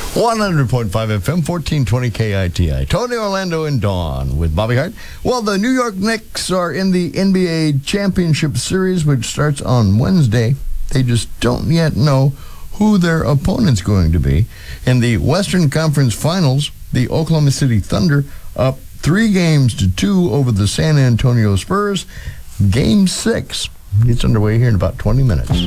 100.5 FM, 1420 KITI. Tony Orlando and Dawn with Bobby Hart. Well, the New York Knicks are in the NBA Championship Series, which starts on Wednesday. They just don't yet know who their opponent's going to be. In the Western Conference Finals, the Oklahoma City Thunder up 3-2 over the San Antonio Spurs. Game 6 gets underway here in about 20 minutes.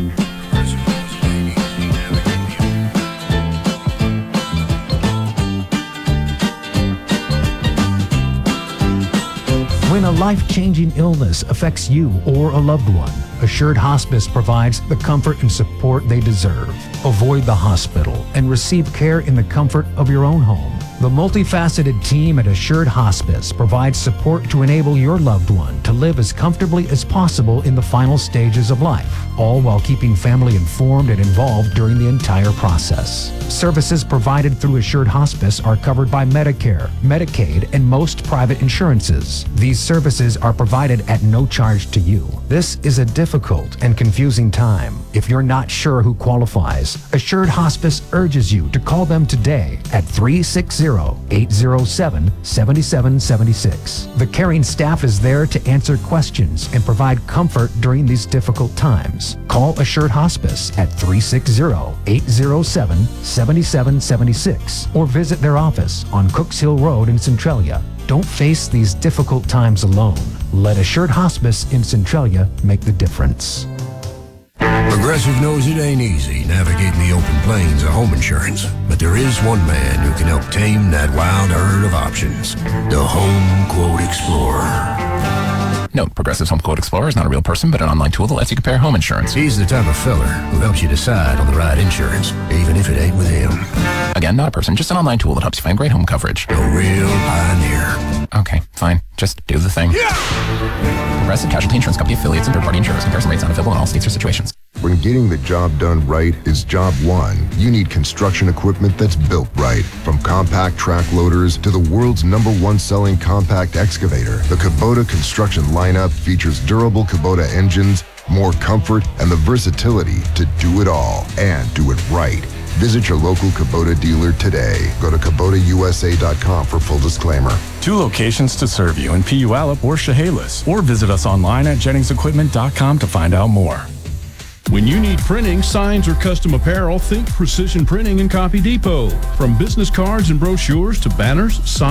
When a life-changing illness affects you or a loved one, Assured Hospice provides the comfort and support they deserve. Avoid the hospital and receive care in the comfort of your own home. The multifaceted team at Assured Hospice provides support to enable your loved one to live as comfortably as possible in the final stages of life, all while keeping family informed and involved during the entire process. Services provided through Assured Hospice are covered by Medicare, Medicaid, and most private insurances. These services are provided at no charge to you. This is a difficult and confusing time. If you're not sure who qualifies, Assured Hospice urges you to call them today at 360-807-7776. The caring staff is there to answer questions and provide comfort during these difficult times. Call Assured Hospice at 360-807-7776 or visit their office on Cooks Hill Road in Centralia. Don't face these difficult times alone. Let Assured Hospice in Centralia make the difference. Progressive knows it ain't easy navigating the open plains of home insurance, but there is one man who can help tame that wild herd of options. The Home Quote Explorer. Note, Progressive's Home Quote Explorer is not a real person, but an online tool that lets you compare home insurance. He's the type of feller who helps you decide on the right insurance, even if it ain't with him. Again, not a person, just an online tool that helps you find great home coverage. A real pioneer. Okay, fine. Just do the thing. Yeah! Progressive Casualty Insurance Company affiliates and third-party insurers. Comparison rates not available in all states or situations. When getting the job done right is job one, you need construction equipment that's built right. From compact track loaders to the world's #1 selling compact excavator, the Kubota construction lineup features durable Kubota engines, more comfort, and the versatility to do it all and do it right. Visit your local Kubota dealer today. Go to KubotaUSA.com for full disclaimer. 2 locations to serve you in Puyallup or Chehalis, or visit us online at JenningsEquipment.com to find out more. When you need printing, signs, or custom apparel, think Precision Printing and Copy Depot. From business cards and brochures to banners, signs,